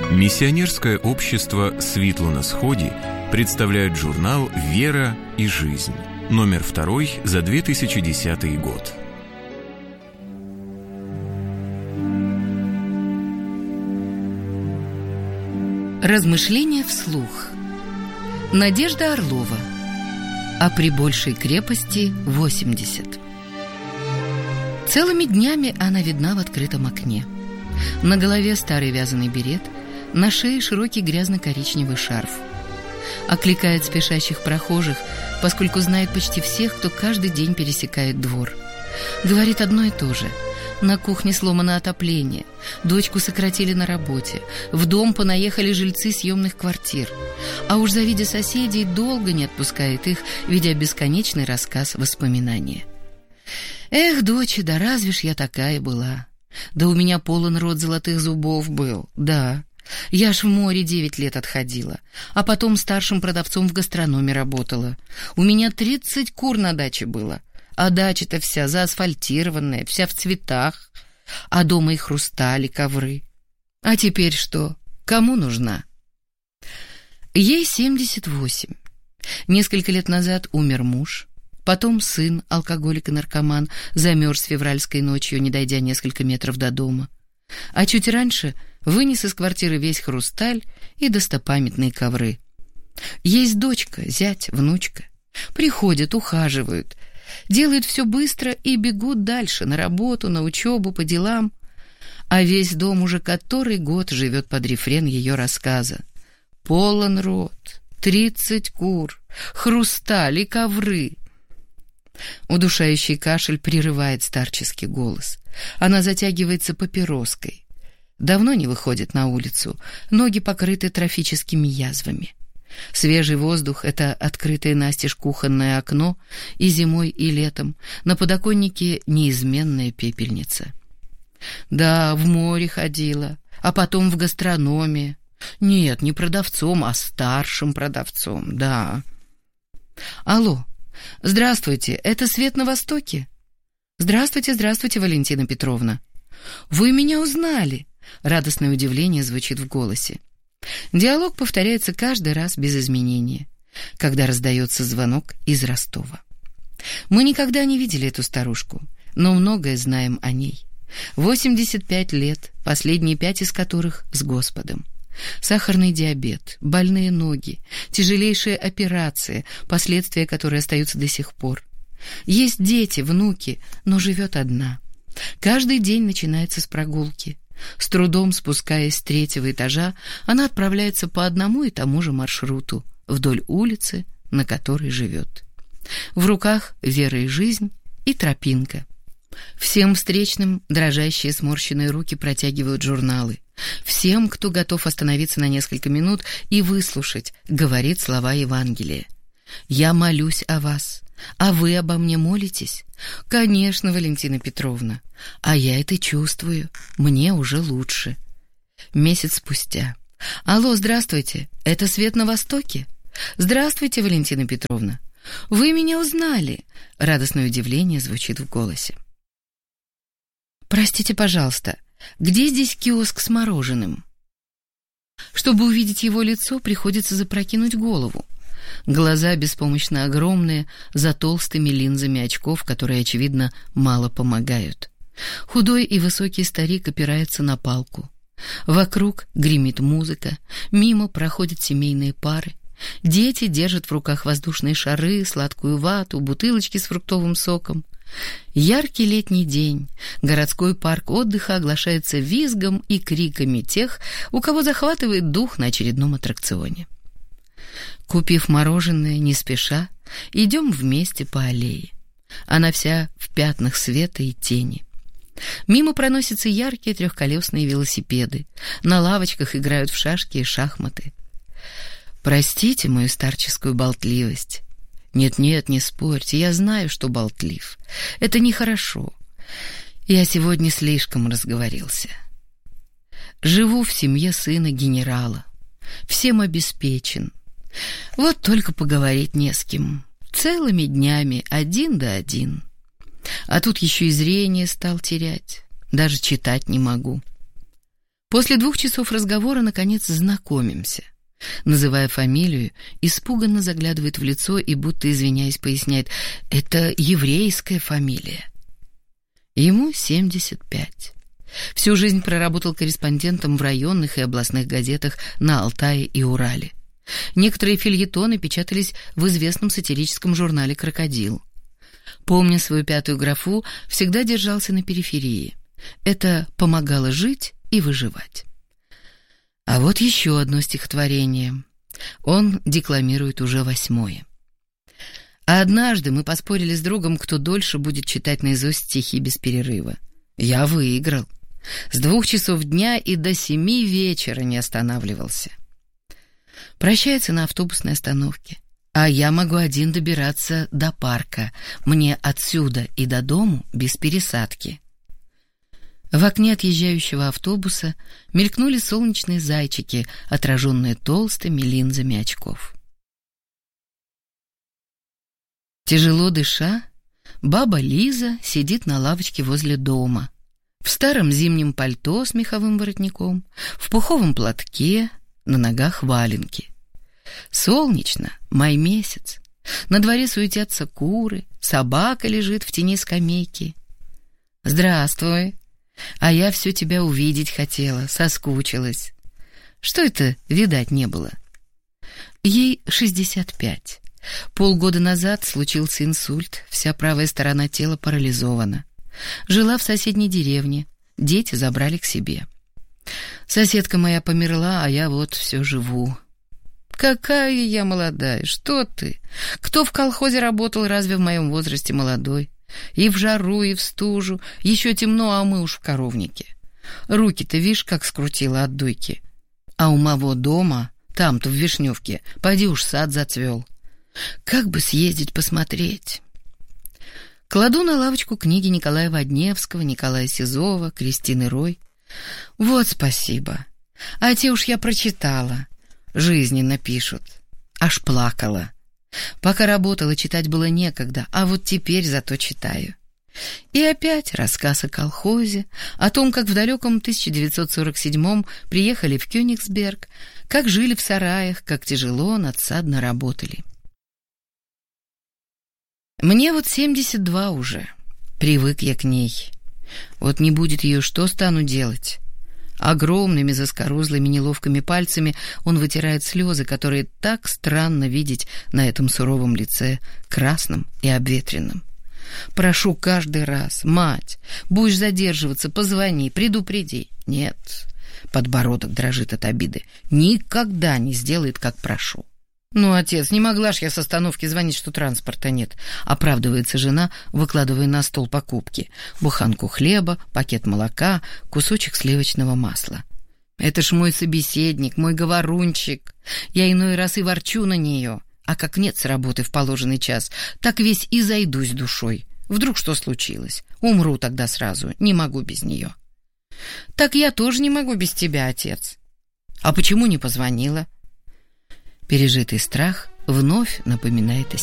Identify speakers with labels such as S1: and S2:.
S1: Миссионерское общество «Світло на сході» представляет журнал «Вера и жизнь», номер 2 за 2010 год.
S2: Размышления вслух. Надежда Орлова. А при большей крепости 80. Целыми днями она видна в открытом окне. На голове старый вязаный берет, на шее широкий грязно-коричневый шарф. Окликает спешащих прохожих, поскольку знает почти всех, кто каждый день пересекает двор. Говорит одно и то же. На кухне сломано отопление, дочку сократили на работе, в дом понаехали жильцы съемных квартир. А уж завидя соседей, долго не отпускает их, ведя бесконечный рассказ воспоминания. «Эх, доча, да разве ж я такая была? Да у меня полон рот золотых зубов был, да. Я ж в море 9 лет отходила, а потом старшим продавцом в гастрономе работала. У меня 30 кур на даче было, а дача-то вся заасфальтированная, вся в цветах, а дома и хрустали, ковры. А теперь что? Кому нужна?» Ей 78. Несколько лет назад умер муж. Потом сын, алкоголик и наркоман, замерз февральской ночью, не дойдя несколько метров до дома. А чуть раньше вынес из квартиры весь хрусталь и достопамятные ковры. Есть дочка, зять, внучка. Приходят, ухаживают, делают все быстро и бегут дальше, на работу, на учебу, по делам. А весь дом уже который год живет под рефрен ее рассказа. Полон рот, 30 кур, хрусталь и ковры. Удушающий кашель прерывает старческий голос. Она затягивается папироской. Давно не выходит на улицу, ноги покрыты трофическими язвами. Свежий воздух — это открытое настежь кухонное окно, и зимой, и летом на подоконнике неизменная пепельница. Да, в море ходила, а потом в гастрономе. Нет, не продавцом, а старшим продавцом, да. Алло. «Здравствуйте, это «Свет на Востоке»?» «Здравствуйте, здравствуйте, Валентина Петровна». «Вы меня узнали?» Радостное удивление звучит в голосе. Диалог повторяется каждый раз без изменения, когда раздается звонок из Ростова. Мы никогда не видели эту старушку, но многое знаем о ней. 85 лет, последние 5 из которых с Господом. Сахарный диабет, больные ноги, тяжелейшая операция, последствия которой остаются до сих пор. Есть дети, внуки, но живет одна. Каждый день начинается с прогулки. С трудом спускаясь с 3-го этажа, она отправляется по одному и тому же маршруту, вдоль улицы, на которой живет. В руках вера и жизнь и тропинка. Всем встречным дрожащие сморщенные руки протягивают журналы. Всем, кто готов остановиться на несколько минут и выслушать, говорит слова Евангелия. «Я молюсь о вас, а вы обо мне молитесь?» «Конечно, Валентина Петровна, а я это чувствую, мне уже лучше». Месяц спустя. «Алло, здравствуйте, это «Свет на Востоке»?» «Здравствуйте, Валентина Петровна. Вы меня узнали?» Радостное удивление звучит в голосе. «Простите, пожалуйста, где здесь киоск с мороженым?» Чтобы увидеть его лицо, приходится запрокинуть голову. Глаза беспомощно огромные, за толстыми линзами очков, которые, очевидно, мало помогают. Худой и высокий старик опирается на палку. Вокруг гремит музыка, мимо проходят семейные пары. Дети держат в руках воздушные шары, сладкую вату, бутылочки с фруктовым соком. Яркий летний день. Городской парк отдыха оглашается визгом и криками тех, у кого захватывает дух на очередном аттракционе. Купив мороженое, не спеша, идем вместе по аллее. Она вся в пятнах света и тени. Мимо проносятся яркие трехколесные велосипеды. На лавочках играют в шашки и шахматы. Простите мою старческую болтливость. Нет-нет, не спорьте, я знаю, что болтлив. Это нехорошо. Я сегодня слишком разговорился. Живу в семье сына генерала. Всем обеспечен. Вот только поговорить не с кем. Целыми днями один да один. А тут еще и зрение стал терять. Даже читать не могу. После 2 часов разговора, наконец, знакомимся. Называя фамилию, испуганно заглядывает в лицо и, будто извиняясь, поясняет: «Это еврейская фамилия». Ему 75. Всю жизнь проработал корреспондентом в районных и областных газетах на Алтае и Урале. Некоторые фельетоны печатались в известном сатирическом журнале «Крокодил». Помня свою 5-ю графу, всегда держался на периферии. Это помогало жить и выживать. А вот еще одно стихотворение. Он декламирует уже 8-е. А однажды мы поспорили с другом, кто дольше будет читать наизусть стихи без перерыва. Я выиграл. С 2 часов дня и до 7 вечера не останавливался. Прощается на автобусной остановке. А я могу один добираться до парка. Мне отсюда и до дому без пересадки. В окне отъезжающего автобуса мелькнули солнечные зайчики, отраженные толстыми линзами очков. Тяжело дыша, баба Лиза сидит на лавочке возле дома. В старом зимнем пальто с меховым воротником, в пуховом платке, на ногах валенки. Солнечно, май месяц. На дворе суетятся куры, собака лежит в тени скамейки. «Здравствуй! А я все тебя увидеть хотела, соскучилась. Что это видать не было?» Ей 65. Полгода назад случился инсульт, вся правая сторона тела парализована. Жила в соседней деревне, дети забрали к себе. Соседка моя померла, а я вот все живу. Какая я молодая, что ты? Кто в колхозе работал, разве в моем возрасте молодой? И в жару, и в стужу, еще темно, а мы уж в коровнике. Руки-то, видишь, как скрутила от дойки. А у моего дома, там-то в Вишневке, поди уж сад зацвел. Как бы съездить посмотреть? Кладу на лавочку книги Николая Водневского, Николая Сизова, Кристины Рой. Вот спасибо. А те уж я прочитала. Жизненно пишут. Аж плакала. Пока работала, читать было некогда, а вот теперь зато читаю. И опять рассказ о колхозе, о том, как в далеком 1947-м приехали в Кёнигсберг, как жили в сараях, как тяжело, надсадно работали. Мне вот 72 уже. Привык я к ней. Вот не будет ее, что стану делать? Огромными заскорузлыми неловкими пальцами он вытирает слезы, которые так странно видеть на этом суровом лице, красном и обветренном. Прошу каждый раз: мать, будешь задерживаться, позвони, предупреди. Нет, подбородок дрожит от обиды. Никогда не сделает, как прошу. «Ну, отец, не могла ж я с остановки звонить, что транспорта нет», — оправдывается жена, выкладывая на стол покупки: буханку хлеба, пакет молока, кусочек сливочного масла. «Это ж мой собеседник, мой говорунчик. Я иной раз и ворчу на нее, а как нет с работы в положенный час, так весь и зайдусь душой. Вдруг что случилось? Умру тогда сразу, не могу без нее». «Так я тоже не могу без тебя, отец». «А почему не позвонила?» Пережитый страх вновь напоминает о себе.